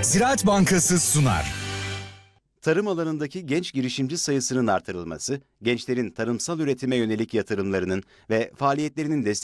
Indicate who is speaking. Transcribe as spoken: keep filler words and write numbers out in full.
Speaker 1: Ziraat Bankası sunar.
Speaker 2: Tarım alanındaki genç girişimci sayısının artırılması, gençlerin tarımsal üretime yönelik yatırımlarının ve faaliyetlerinin desteklenmesi